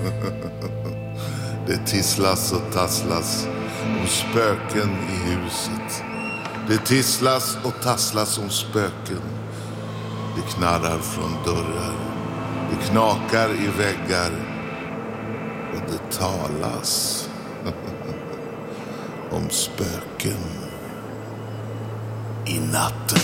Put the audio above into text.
Det tisslas och tasslas om spöken i huset. Det tisslas och tasslas om spöken. Det knarrar från dörrar. Det knakar i väggar. Och det talas om spöken i natten.